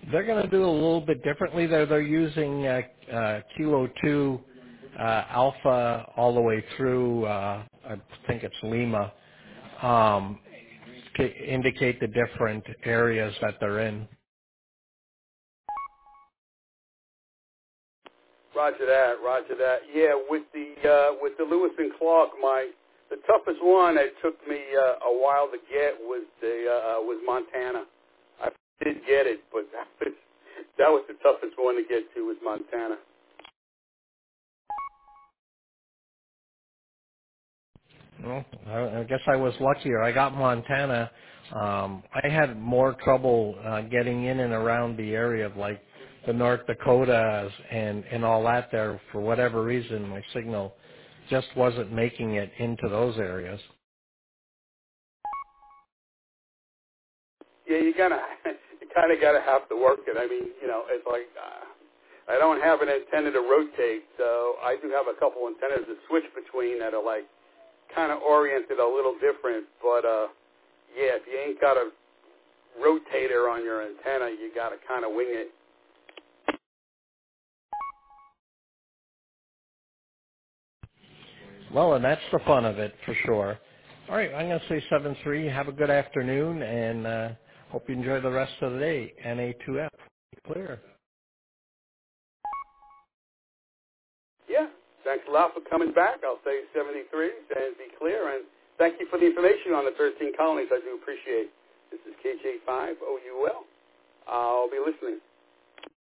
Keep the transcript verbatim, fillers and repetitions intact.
They're going to do a little bit differently. They're, they're using uh, uh, Q O two uh, alpha all the way through, uh, I think it's Lima, um, to indicate the different areas that they're in. Roger that, roger that. Yeah, with the uh, with the Lewis and Clark, my the toughest one that took me uh, a while to get was the uh, was Montana. I did get it, but that was, that was the toughest one to get to was Montana. Well, I, I guess I was luckier. I got Montana. Um, I had more trouble uh, getting in and around the area of like the North Dakotas and and all that there. For whatever reason, my signal just wasn't making it into those areas. Yeah, you gotta you kind of gotta have to work it. I mean, you know, it's like uh, I don't have an antenna to rotate, so I do have a couple antennas to switch between that are like kind of oriented a little different. But uh, yeah, if you ain't got a rotator on your antenna, you got to kind of wing it. Well, and that's the fun of it for sure. All right, I'm going to say seven three. Have a good afternoon, and uh, hope you enjoy the rest of the day. N A two F, clear. Yeah, thanks a lot for coming back. I'll say seventy-three and be clear. And thank you for the information on the thirteen colonies. I do appreciate it. This is K J five O U L. I'll be listening.